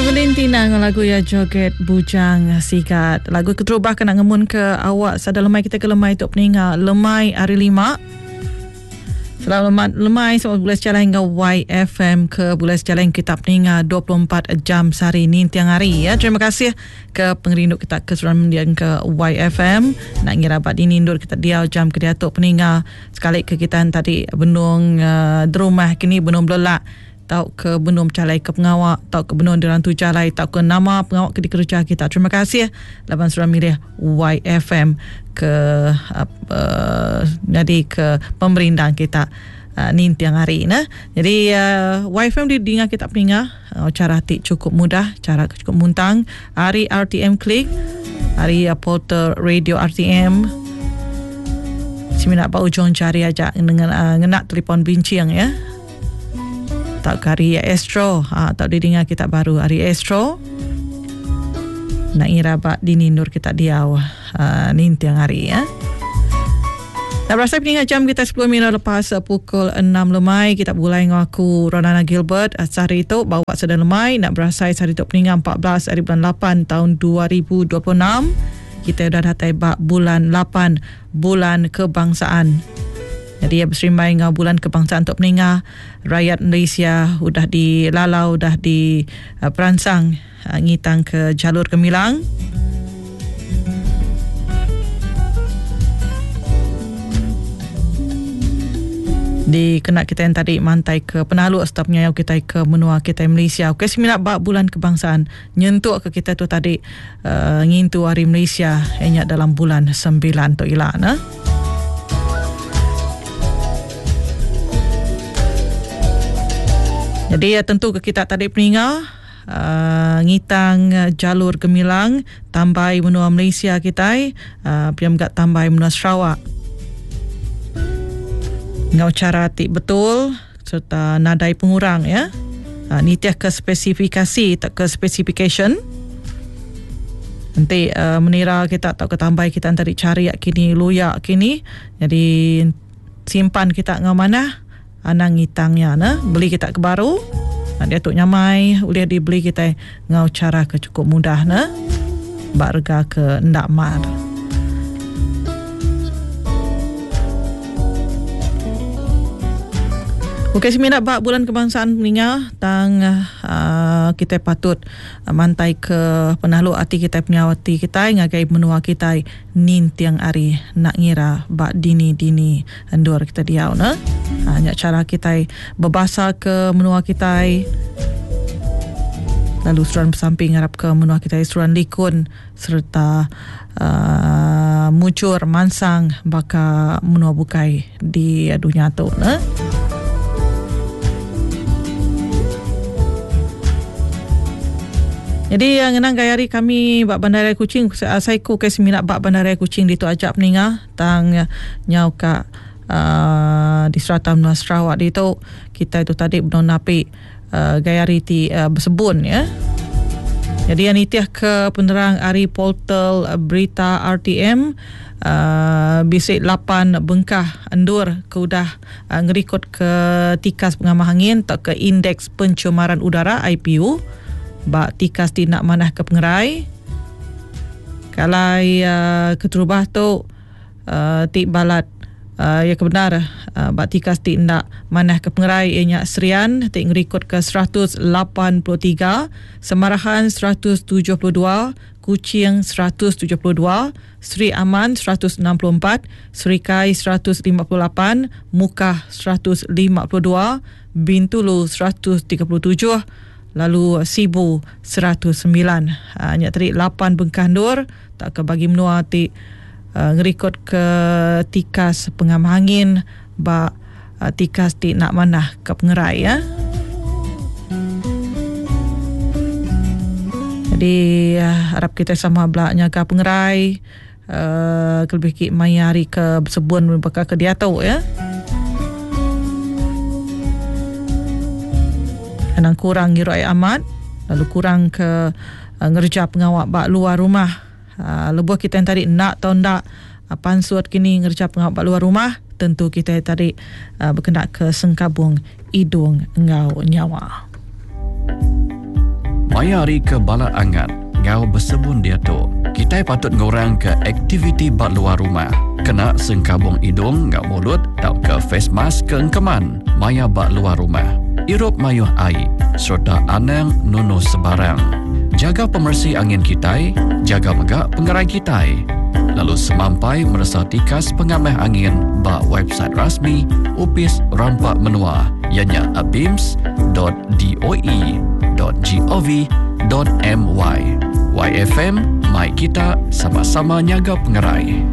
Valentina dengan lagu Ya Joget Bujang Sikat. Lagu keterubah kena ngemun ke awak sada lemai kita ke lemai tok peninga lemai hari 5. Selamat lemai semua boleh sejalan hingga YFM ke boleh sejalan kita peninga 24 jam sehari ni tiang hari ya. Terima kasih ke pengerindu kita ke suran mendiang ke YFM. Nak ngira bat ini indur kita diau jam ke dia tok peninga sekali ke kita tadi benung derumah kini benung belak tau ke benum calai ke pengawak, tau ke benum dirantu calai, tau ke nama pengawak ke di kerja kita. Terima kasih Laban Surah Milih YFM ke jadi ke pemerintahan kita ni tiang hari nah. Jadi YFM di dengar kita peninga cara tik cukup mudah, cara cukup muntang. Hari RTM Klik, hari portal radio RTM. Siminat bau ujung cari aja dengan ngenak telefon bincang ya. Tak hari Astro, tak didengar kita baru hari Astro. Nak ngira bak dinindur kita diau ni tiang hari ya. Nak berasa peningat jam kita 10 minit lepas pukul 6 lemai. Kita mulai dengan aku Ronana Gilbert. Sehari itu bawa sedang lemai. Nak berasa sehari itu peningat 14 hari bulan 8 tahun 2026. Kita dah datai bak bulan 8 bulan kebangsaan. Jadi ya berserimbai dengan bulan kebangsaan untuk peningat rakyat Malaysia sudah dilalau, sudah diperansang ngitang ke jalur gemilang. Di kena kita yang tadi mantai ke penalu stafnya yang kita ke menua kita Malaysia. Okey, seminat bak bulan kebangsaan nyentuh ke kita tu tadi ngintu hari Malaysia hanya dalam bulan 9 tu ilah nah. Jadi tentu ke kita tadi peningat ngitang jalur gemilang tambai menua Malaysia kita piam gat tambai menua Sarawak. Ngau cara tik betul serta nadai pengurang ya. Ni tiah ke spesifikasi tak ke specification. Nanti menira kita tak ke tambai kita tadi cari kini luyak kini. Jadi simpan kita ngau mana anang ngitangnya nah beli kita ke baru dia tu nyamai boleh dibeli kita ngau cara ke cukup mudah nah harga ke ndak mar. Okey, seminat bak bulan kebangsaan peningat tang kita patut mantai ke penahluk hati kita punya hati kita ngagai menua kita nin tiang hari nak ngira bak dini endur kita diau nah. Hanya cara kita berbahasa ke menua kita lalu suran bersamping harap ke menua kita suran likun serta mucur mansang baka menua bukai di dunia tu nah. Jadi yang ngenang gayari kami bak Bandaraya Kuching saya ku ke seminat bak Bandaraya Kuching di tu ajak peninga tang nyau ka di Serata Menua Sarawak di tu kita itu tadi benon napi gayari ti bersebun ya. Jadi yang itiah ke penerang hari portal berita RTM bisik 8 bengkah endur ke udah ngerikut ke tikas pengamah angin tak ke indeks pencemaran udara IPU bak tikas ti nak manah ke pengerai kalai keterubah tu ti balat ya kebenar bak tikas ti nak manah ke pengerai ianya Serian ti ngerikut ke 183, Semarahan 172, Kuching 172, Sri Aman 164, Serikai 158, Mukah 152, Bintulu 137, lalu Sibu 109. Hanya tadi 8 bengkah nur tak ke bagi menua ti ngerikut ke tikas pengamah angin ba tikas ti nak manah ke pengerai ya. Jadi harap kita sama belaknya ke pengerai lebih ki mayari ke sebun bakal ke dia tahu ya. Kenang kurang ngirai amat lalu kurang ke ngerja pengawak bak luar rumah. Lebuh kita yang tadi nak atau ndak pansuat kini ngerja pengawak bak luar rumah tentu kita tadi berkendak ke sengkabung hidung ngau nyawa. Maya hari ke bala angat, ngau bersebun dia tu. Kita patut ngorang ke aktiviti bat luar rumah. Kena sengkabung hidung ngau mulut, tau ke face mask ke engkeman. Maya bat luar rumah. Irup mayuh air, serta anang nunuh sebarang. Jaga pemersih angin kita, jaga megak pengerai kita. Lalu semampai merasa tikas pengamah angin bak website rasmi Upis Rampak Menua, ianya abims.doe.gov.my. YFM, mai kita sama-sama nyaga pengerai.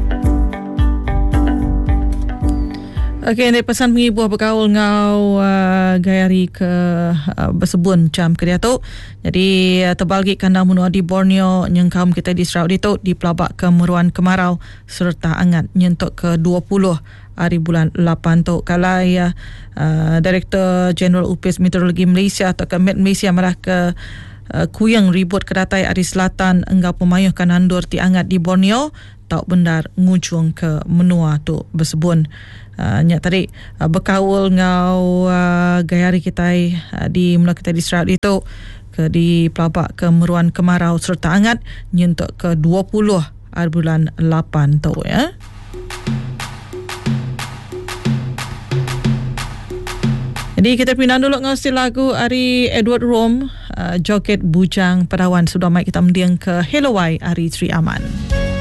Okey, ini pesan mengibuah bergaul ngau gayari ke bersebun jam ke dia tu. Jadi terbalgi kandang menua di Borneo nyengkam kita di Sarawak itu di pelabak kemeruan kemarau serta angat nyentuk ke 20 hari bulan 8 tu. Kalau Direktur Jeneral Upis Meteorologi Malaysia atau ke Met Malaysia malah ke kuyang ribut kedatai Ari Selatan enggau pemayuh kanandur ti angat di Borneo tau bendar ngujung ke menua tu bersebun. Nyak tadi berkaul ngau gayari kita di mula kita di Sarawak itu ke di pelabak kemeruan kemarau serta angat nyentuk ke 20 hari bulan 8 tu ya. Jadi kita pindah dulu ngasi lagu Ari Edward Rom, Joget Bujang Perawan. Sudah mai kita mendiang ke Hello Wai Ari Sri Aman.